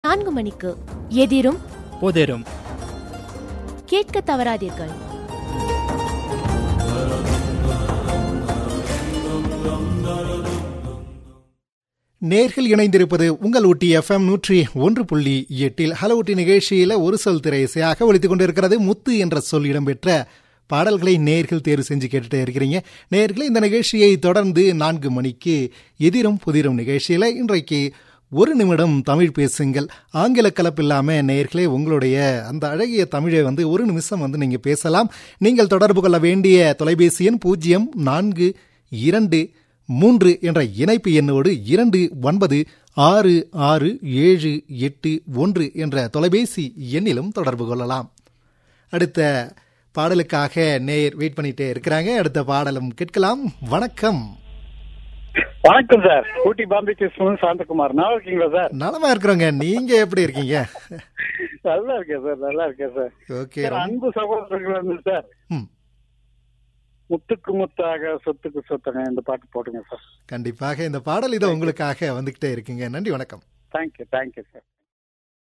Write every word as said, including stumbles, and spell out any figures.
நான்கு மணிக்கு எதிரும் புதிரும். கேட்க தவறாதீர்கள். நேர்கள் இணைந்திருப்பது உங்கள் ஊட்டி எஃப்எம் நூற்றி ஒன்று புள்ளி எட்டில் ஹலோ ஊட்டி நிகழ்ச்சியில ஒரு சொல் திரை இசையாக ஒலித்துக் கொண்டிருக்கிறது. முத்து என்ற சொல் இடம்பெற்ற பாடல்களை நேர்கள் தேர்வு செஞ்சு கேட்டுட்டே இருக்கிறீங்க. நேர்களே, இந்த நிகழ்ச்சியை தொடர்ந்து நான்கு மணிக்கு எதிரும் புதிரும் நிகழ்ச்சியில இன்றைக்கு ஒரு நிமிடம் தமிழ் பேசுங்கள், ஆங்கில கலப்பில்லாம நேர்களே உங்களுடைய அந்த அழகிய தமிழை வந்து ஒரு நிமிஷம் வந்து நீங்க பேசலாம். நீங்கள் தொடர்பு கொள்ள வேண்டிய தொலைபேசி எண் பூஜ்ஜியம் நான்கு இரண்டு மூன்று என்ற இணைப்பு எண்ணோடு இரண்டு ஒன்பது ஆறு ஆறு ஏழு எட்டு ஒன்று என்ற தொலைபேசி எண்ணிலும் தொடர்பு கொள்ளலாம். அடுத்த பாடலுக்காக நேயர் வெயிட் பண்ணிட்டே இருக்கிறாங்க. அடுத்த பாடலும் கேட்கலாம். வணக்கம். வணக்கம் சார். ஊட்டி பாம்பே கிருஷ்ணன் சாந்தகுமார். நல்லா இருக்கீங்களா சார்? நலமா இருக்கிறோங்க. நீங்க எப்படி இருக்கீங்க? நல்லா இருக்கேன் சார். நல்லா இருக்கேன் சார். ஓகே. அன்பு சகோதரர்கள் சார், முத்துக்கு முத்தாக சொத்துக்கு சொத்தங்க இந்த பாட்டு போட்டுங்க சார். கண்டிப்பாக இந்த பாடல் இதை உங்களுக்காக வந்துகிட்டே இருக்குங்க. நன்றி, வணக்கம். Thank you thank you sir.